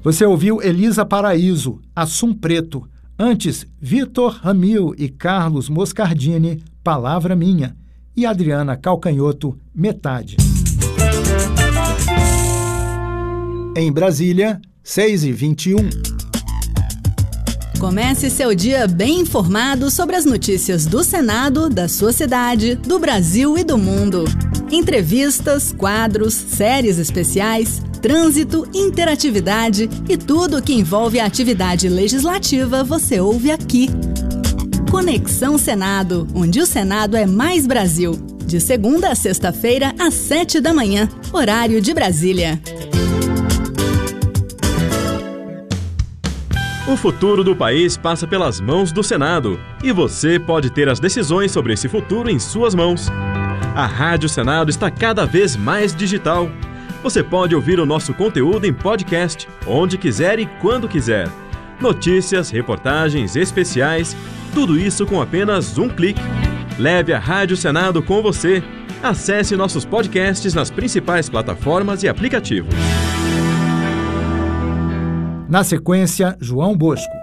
Você ouviu Elisa Paraíso, Assum Preto. Antes, Vitor Ramil e Carlos Moscardini, Palavra Minha. E Adriana Calcanhoto, Metade. Em Brasília, 6h21. Comece seu dia bem informado sobre as notícias do Senado, da sua cidade, do Brasil e do mundo. Entrevistas, quadros, séries especiais, trânsito, interatividade e tudo que envolve a atividade legislativa você ouve aqui. Conexão Senado, onde o Senado é mais Brasil. De segunda a sexta-feira, às 7 da manhã, horário de Brasília. O futuro do país passa pelas mãos do Senado e você pode ter as decisões sobre esse futuro em suas mãos. A Rádio Senado está cada vez mais digital. Você pode ouvir o nosso conteúdo em podcast, onde quiser e quando quiser. Notícias, reportagens, especiais, tudo isso com apenas um clique. Leve a Rádio Senado com você. Acesse nossos podcasts nas principais plataformas e aplicativos. Na sequência, João Bosco.